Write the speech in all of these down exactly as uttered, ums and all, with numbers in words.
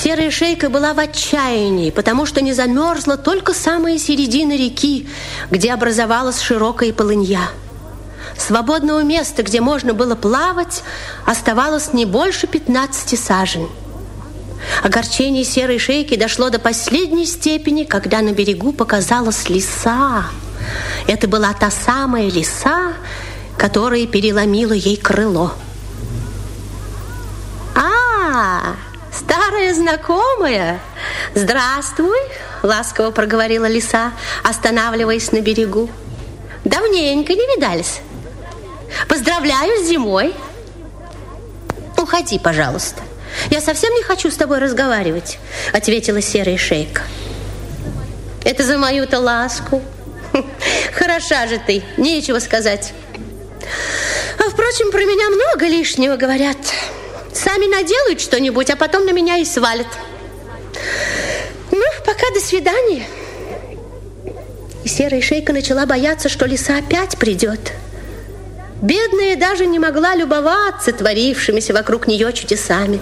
Серая шейка была в отчаянии, потому что не замерзла только самая середина реки, где образовалась широкая полынья. Свободного места, где можно было плавать, оставалось не больше пятнадцати сажен. Огорчение серой шейки дошло до последней степени, когда на берегу показалась лиса. Это была та самая лиса, которая переломила ей крыло. «А, старая знакомая! Здравствуй!» — ласково проговорила лиса, останавливаясь на берегу. «Давненько не видались. Поздравляю с зимой. Уходи, пожалуйста. Я совсем не хочу с тобой разговаривать», — ответила серая шейка. «Это за мою-то ласку. Хороша же ты, нечего сказать. А, впрочем, про меня много лишнего говорят. Сами наделают что-нибудь, а потом на меня и свалят. Ну, пока до свидания». И серая шейка начала бояться, что лиса опять придет. Бедная даже не могла любоваться творившимися вокруг нее чудесами.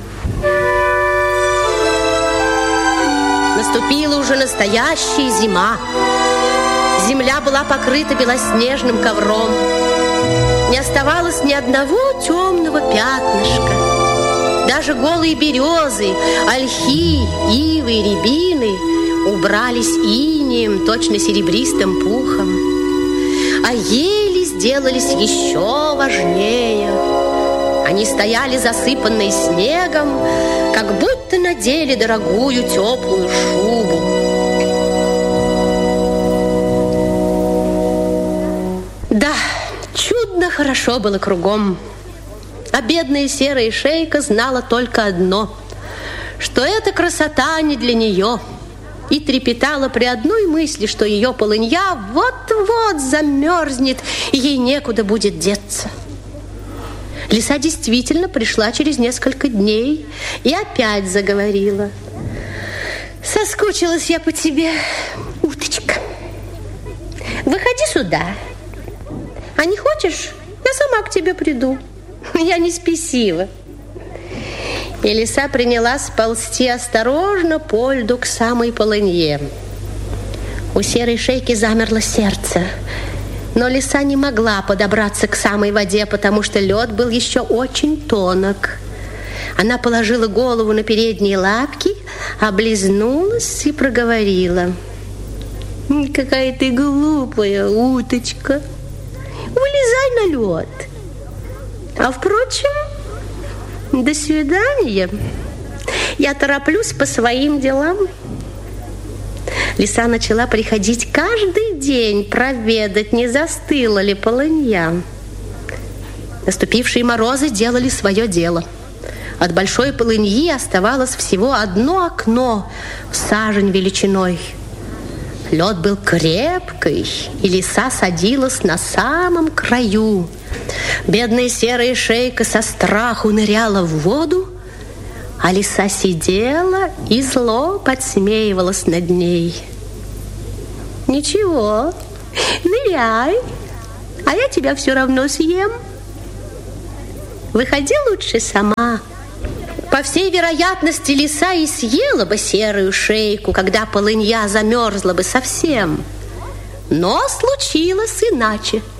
Наступила уже настоящая зима. Земля была покрыта белоснежным ковром. Не оставалось ни одного темного пятнышка. Даже голые березы, ольхи, ивы и рябины убрались инеем, точно серебристым пухом. А ели сделались еще важнее. Они стояли засыпанные снегом, как будто надели дорогую теплую шубу. Да, чудно хорошо было кругом. А бедная серая шейка знала только одно, что эта красота не для нее, и трепетала при одной мысли, что ее полынья вот-вот замерзнет, и ей некуда будет деться. Лиса действительно пришла через несколько дней и опять заговорила. «Соскучилась я по тебе, уточка. Выходи сюда. А не хочешь, я сама к тебе приду. Я не спесива». И лиса принялась ползти осторожно по льду к самой полынье. У серой шейки замерло сердце. Но лиса не могла подобраться к самой воде, потому что лед был еще очень тонок. Она положила голову на передние лапки, облизнулась и проговорила: «Какая ты глупая уточка. Вылезай на лед. А впрочем, до свидания. Я тороплюсь по своим делам». Лиса начала приходить каждый день проведать, не застыла ли полынья. Наступившие морозы делали свое дело. От большой полыньи оставалось всего одно окно в сажень величиной. Лед был крепкий, и лиса садилась на самом краю. Бедная серая шейка со страху ныряла в воду, а лиса сидела и зло подсмеивалась над ней. «Ничего, ныряй, а я тебя все равно съем. Выходи лучше сама». По всей вероятности, лиса и съела бы серую шейку, когда полынья замерзла бы совсем. Но случилось иначе.